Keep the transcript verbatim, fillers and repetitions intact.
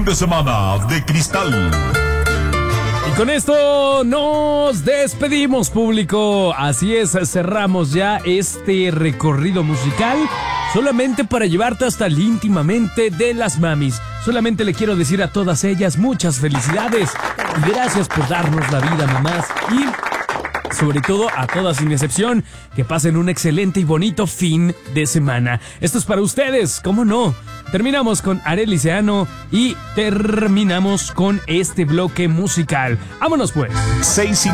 de semana de Cristal. Y con esto nos despedimos, público. Así es, cerramos ya este recorrido musical solamente para llevarte hasta el íntimamente de las mamis. Solamente le quiero decir a todas ellas muchas felicidades y gracias por darnos la vida, mamás. Y sobre todo a todas sin excepción, que pasen un excelente y bonito fin de semana. Esto es para ustedes, ¿cómo no? Terminamos con Arely Seano y terminamos con este bloque musical. ¡Vámonos pues! seis